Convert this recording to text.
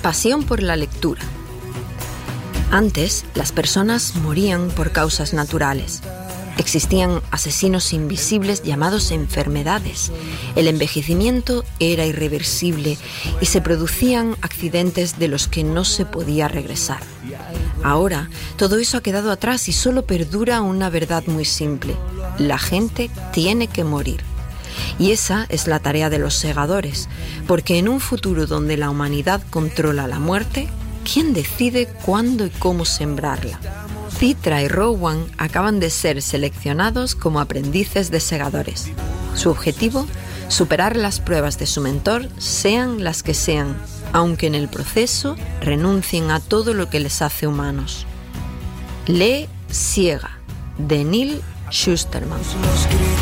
Pasión por la lectura. Antes, las personas morían por causas naturales. Existían asesinos invisibles llamados enfermedades. El envejecimiento era irreversible y se producían accidentes de los que no se podía regresar. Ahora, todo eso ha quedado atrás y solo perdura una verdad muy simple. La gente tiene que morir. Y esa es la tarea de los segadores, porque en un futuro donde la humanidad controla la muerte, ¿quién decide cuándo y cómo sembrarla? Citra y Rowan acaban de ser seleccionados como aprendices de segadores. Su objetivo, superar las pruebas de su mentor, sean las que sean, aunque en el proceso renuncien a todo lo que les hace humanos. Lee Ciega, de Neal Shusterman.